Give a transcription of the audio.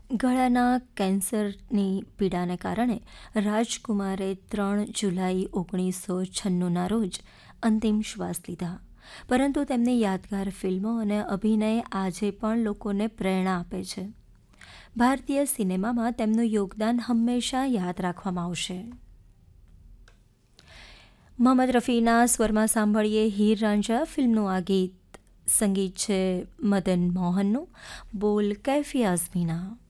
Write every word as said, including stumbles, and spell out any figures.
ગળાના કેન્સરની પીડાને કારણે રાજકુમારે ત્રણ જુલાઈ ઓગણીસો છન્નુંના રોજ અંતિમ શ્વાસ લીધા, પરંતુ તેમની યાદગાર ફિલ્મો અને અભિનય આજે પણ લોકોને પ્રેરણા આપે છે. ભારતીય સિનેમામાં તેમનું યોગદાન હંમેશા યાદ રાખવામાં આવશે. મોહમ્મદ રફીના સ્વરમાં સાંભળીએ હીર રાંઝા ફિલ્મનું આ ગીત. સંગીત છે મદન મોહનનું, બોલ કૈફી આઝમીના.